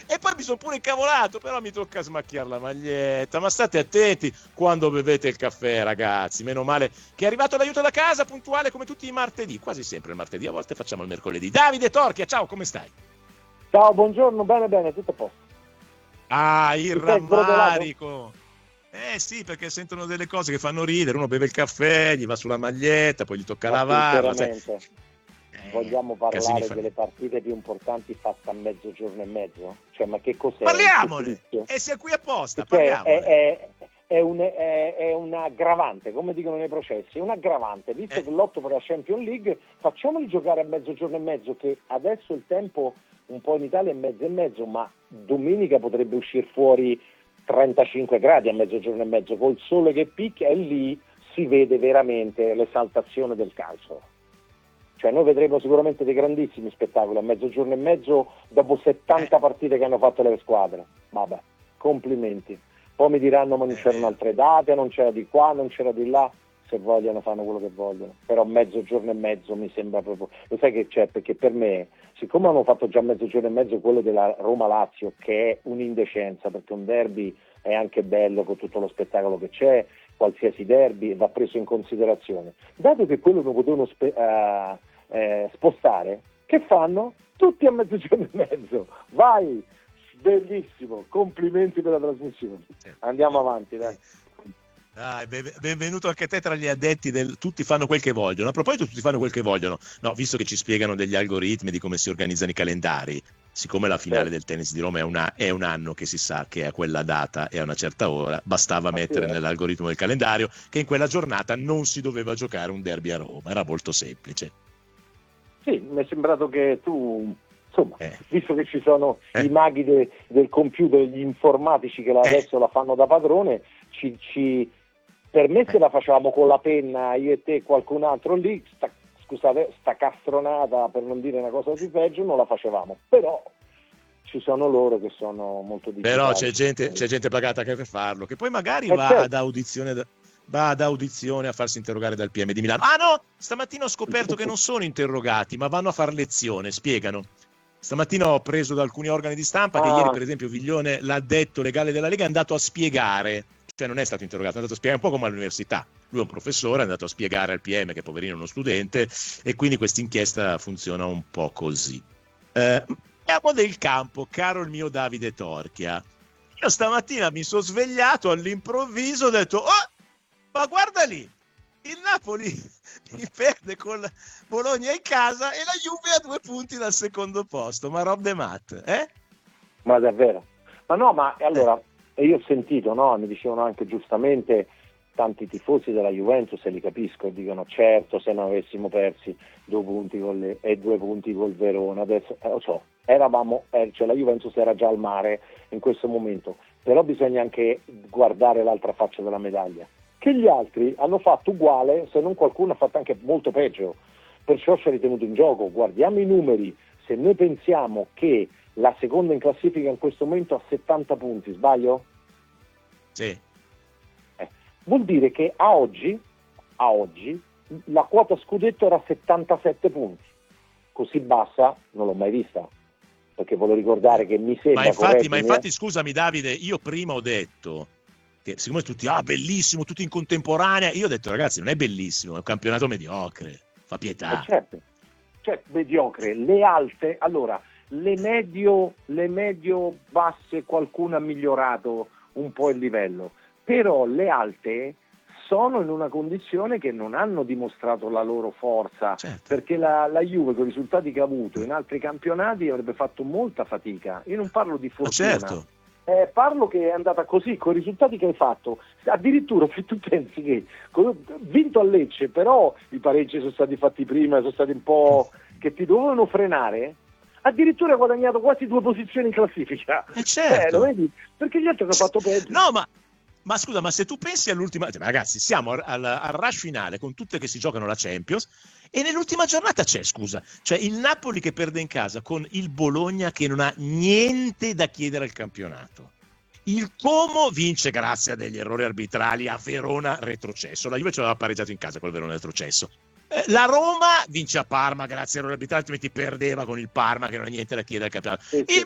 E poi mi sono pure incavolato, però mi tocca smacchiare la maglietta. Ma state attenti quando bevete il caffè, ragazzi. Meno male che è arrivato l'aiuto da casa, puntuale come tutti i martedì, quasi sempre il martedì, a volte facciamo il mercoledì. Davide Torchia, ciao, come stai? Ciao, buongiorno, bene, tutto a posto. Ah, il Ti sei rammarico. Sì, perché sentono delle cose che fanno ridere. Uno beve il caffè, gli va sulla maglietta, poi gli tocca lavarla. Sinceramente, vogliamo parlare fa... delle partite più importanti fatte a mezzogiorno e mezzo? Cioè, ma che cos'è? Parliamone! E siamo qui apposta, parliamone. È un aggravante, come dicono nei processi, è un aggravante, visto che lotto per la Champions League, facciamoli giocare a mezzogiorno e mezzo, che adesso il tempo un po' in Italia è mezzo e mezzo, ma domenica potrebbe uscire fuori 35 gradi a mezzogiorno e mezzo, col sole che picchia, e lì si vede veramente l'esaltazione del calcio. Cioè noi vedremo sicuramente dei grandissimi spettacoli a mezzogiorno e mezzo dopo 70 partite che hanno fatto le squadre. Vabbè, complimenti. Poi mi diranno ma non c'erano altre date, non c'era di qua, non c'era di là. Se vogliono fanno quello che vogliono, però mezzogiorno e mezzo mi sembra proprio, lo sai che c'è, perché per me, siccome hanno fatto già mezzogiorno e mezzo quello della Roma-Lazio, che è un'indecenza, perché un derby è anche bello con tutto lo spettacolo che c'è, qualsiasi derby va preso in considerazione, dato che quello non potevano spostare, che fanno? Tutti a mezzogiorno e mezzo, vai, bellissimo, complimenti per la trasmissione, andiamo avanti, dai. Benvenuto anche te tra gli addetti del tutti fanno quel che vogliono. A proposito, tutti fanno quel che vogliono. No, visto che ci spiegano degli algoritmi di come si organizzano i calendari, siccome la finale del tennis di Roma è un anno che si sa che è a quella data e a una certa ora, bastava mettere nell'algoritmo del calendario che in quella giornata non si doveva giocare un derby a Roma. Era molto semplice. Sì, mi è sembrato che tu, insomma, visto che ci sono i maghi del computer, gli informatici che adesso la fanno da padrone, per me se la facevamo con la penna, io e te e qualcun altro lì, sta castronata, per non dire una cosa di peggio, non la facevamo, però ci sono loro che sono molto digitali. Però c'è gente pagata anche per farlo, che poi magari va ad audizione a farsi interrogare dal PM di Milano. Ah no, stamattina ho scoperto che non sono interrogati, ma vanno a far lezione, spiegano. Stamattina ho preso da alcuni organi di stampa che ieri, per esempio, Viglione, l'addetto legale della Lega, è andato a spiegare, cioè non è stato interrogato, è andato a spiegare un po' come all'università. Lui è un professore, è andato a spiegare al PM che poverino è uno studente, e quindi questa inchiesta funziona un po' così. Parliamo del campo, caro il mio Davide Torchia. Io stamattina mi sono svegliato all'improvviso, ho detto, oh, ma guarda lì, il Napoli perde con Bologna in casa e la Juve a 2 punti dal secondo posto, ma rob de mat, Ma davvero? Ma no, ma allora, io ho sentito, no, mi dicevano anche giustamente tanti tifosi della Juventus, e li capisco, dicono certo se non avessimo persi 2 punti e 2 punti col Verona, adesso lo so, cioè la Juventus era già al mare in questo momento, però bisogna anche guardare l'altra faccia della medaglia, che gli altri hanno fatto uguale, se non qualcuno ha fatto anche molto peggio, perciò ci ha ritenuto in gioco. Guardiamo i numeri, se noi pensiamo che la seconda in classifica in questo momento ha 70 punti, sbaglio? Sì. Vuol dire che a oggi la quota scudetto era 77 punti, così bassa non l'ho mai vista, perché voglio ricordare che mi sembra ma infatti scusami Davide, io prima ho detto che siccome tutti bellissimo, tutti in contemporanea, io ho detto ragazzi non è bellissimo, è un campionato mediocre, fa pietà. Certo, mediocre, le alte, allora le medio basse qualcuno ha migliorato un po' il livello, però le alte sono in una condizione che non hanno dimostrato la loro forza, perché la Juve con i risultati che ha avuto in altri campionati avrebbe fatto molta fatica. Io non parlo di fortuna, parlo che è andata così, con i risultati che hai fatto, addirittura se tu pensi che vinto a Lecce, però i pareggi sono stati fatti prima, sono stati un po' che ti dovevano frenare, addirittura ha guadagnato quasi 2 posizioni in classifica. Certo. Lo vedi? Perché gli altri hanno fatto peggio. No, ma scusa, ma se tu pensi all'ultima, ragazzi, siamo al rush finale con tutte che si giocano la Champions, e nell'ultima giornata c'è il Napoli che perde in casa con il Bologna che non ha niente da chiedere al campionato. Il Como vince grazie a degli errori arbitrali a Verona retrocesso. La Juve ci aveva pareggiato in casa col Verona retrocesso. La Roma vince a Parma grazie a errori arbitrali, altrimenti perdeva con il Parma che non ha niente da chiedere al campionato. Il